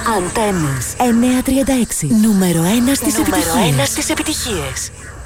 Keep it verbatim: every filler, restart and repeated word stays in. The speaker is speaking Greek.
Αντένες εννιακόσια τριάντα έξι. Νούμερο ένα στις επιτυχίες. στις επιτυχίες.